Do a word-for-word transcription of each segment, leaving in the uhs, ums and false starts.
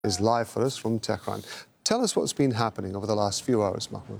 Is live for us from Tehran. Tell us what's been happening over the last few hours, Mahmoud.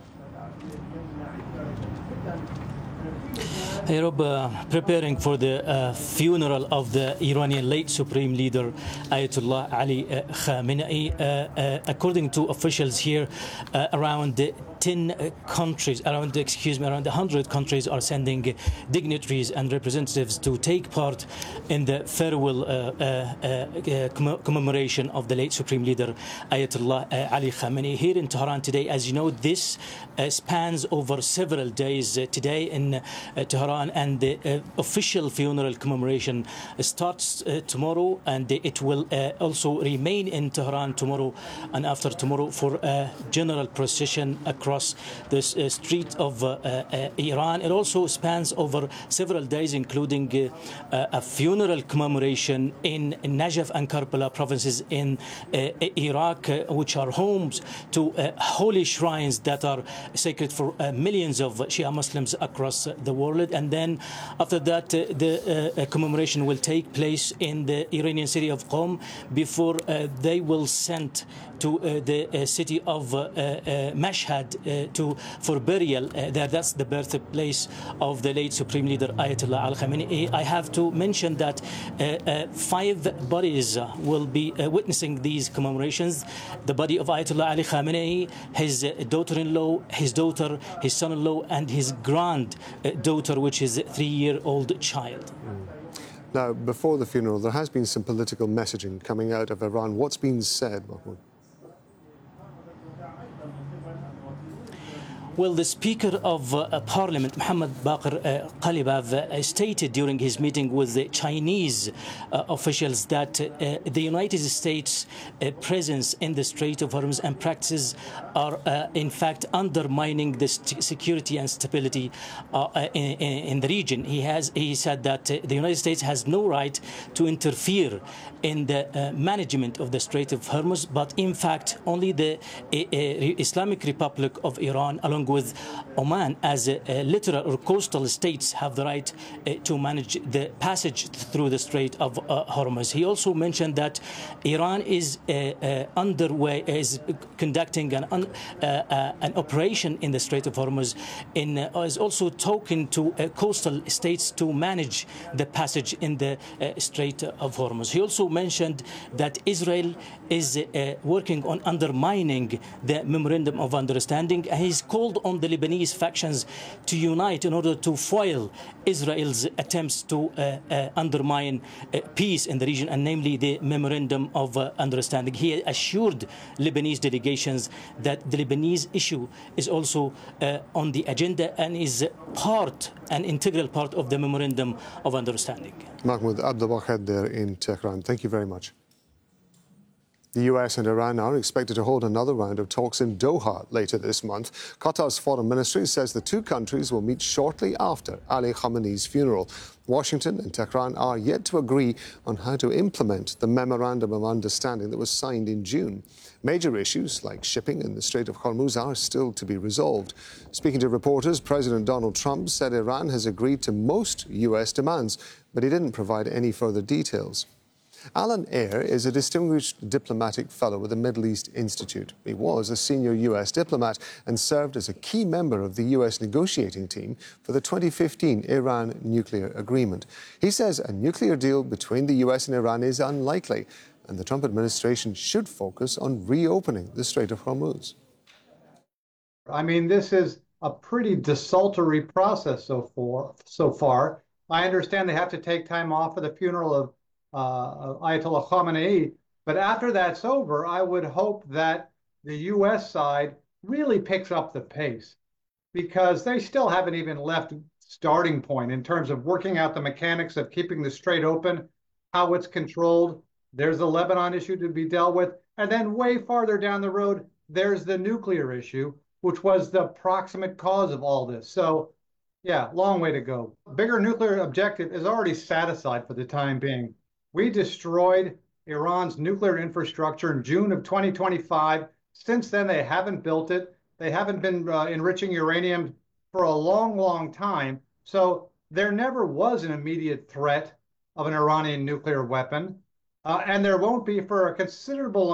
Hey Rob, uh, preparing for the uh, funeral of the Iranian late Supreme Leader Ayatollah Ali uh, Khamenei. Uh, uh, according to officials here, uh, around ten countries, around excuse me, around one hundred countries are sending dignitaries and representatives to take part in the farewell uh, uh, uh, commemoration of the late Supreme Leader Ayatollah uh, Ali Khamenei here in Tehran today. As you know, this uh, spans over several days. Uh, today in uh, Tehran. And the uh, official funeral commemoration starts uh, tomorrow, and it will uh, also remain in Tehran tomorrow and after tomorrow for a general procession across the uh, street of uh, uh, Iran. It also spans over several days, including uh, a funeral commemoration in Najaf and Karbala provinces in uh, Iraq, uh, which are homes to uh, holy shrines that are sacred for uh, millions of Shia Muslims across the world. And then after that, uh, the uh, commemoration will take place in the Iranian city of Qom before uh, they will send to uh, the uh, city of uh, uh, Mashhad uh, to for burial. Uh, there, that's the birthplace of the late Supreme Leader Ayatollah Ali Khamenei. I have to mention that uh, uh, five bodies uh, will be uh, witnessing these commemorations. The body of Ayatollah Ali Khamenei, his uh, daughter-in-law, his daughter, his son-in-law, and his granddaughter, which is a three-year-old child. Mm. Now, before the funeral, there has been some political messaging coming out of Iran. What's been said, Mahmoud? Well, the Speaker of uh, Parliament, Mohammad Baqir uh, Qalibaf, uh, stated during his meeting with the Chinese uh, officials that uh, the United States' uh, presence in the Strait of Hormuz and practices are, uh, in fact, undermining the security and stability uh, in, in the region. He has he said that uh, the United States has no right to interfere in the uh, management of the Strait of Hormuz, but in fact, only the uh, uh, Islamic Republic of Iran, along with Oman as a, a littoral or coastal states, have the right uh, to manage the passage through the Strait of uh, Hormuz. He also mentioned that Iran is uh, uh, underway, is conducting an, un, uh, uh, an operation in the Strait of Hormuz, in, uh, is also talking to uh, coastal states to manage the passage in the uh, Strait of Hormuz. He also mentioned that Israel is uh, working on undermining the Memorandum of Understanding. He's called on the Lebanese factions to unite in order to foil Israel's attempts to uh, uh, undermine uh, peace in the region, and namely the Memorandum of uh, Understanding. He assured Lebanese delegations that the Lebanese issue is also uh, on the agenda and is part, an integral part of the Memorandum of Understanding. Mahmoud Abdelwahed there in Tehran. Thank you very much. The U S and Iran are expected to hold another round of talks in Doha later this month. Qatar's foreign ministry says the two countries will meet shortly after Ali Khamenei's funeral. Washington and Tehran are yet to agree on how to implement the Memorandum of Understanding that was signed in June. Major issues like shipping in the Strait of Hormuz are still to be resolved. Speaking to reporters, President Donald Trump said Iran has agreed to most U S demands, but he didn't provide any further details. Alan Eyre is a distinguished diplomatic fellow with the Middle East Institute. He was a senior U S diplomat and served as a key member of the U S negotiating team for the twenty fifteen Iran nuclear agreement. He says a nuclear deal between the U S and Iran is unlikely, and the Trump administration should focus on reopening the Strait of Hormuz. I mean, this is a pretty desultory process so far. So far, I understand they have to take time off for the funeral of Uh, Ayatollah Khamenei, but after that's over, I would hope that the U S side really picks up the pace, because they still haven't even left starting point in terms of working out the mechanics of keeping the strait open, how it's controlled. There's the Lebanon issue to be dealt with, and then way farther down the road, there's the nuclear issue, which was the proximate cause of all this. So, yeah, long way to go. Bigger nuclear objective is already satisfied for the time being. We destroyed Iran's nuclear infrastructure in June of twenty twenty-five. Since then, they haven't built it. They haven't been uh, enriching uranium for a long, long time. So there never was an immediate threat of an Iranian nuclear weapon. Uh, and there won't be for a considerable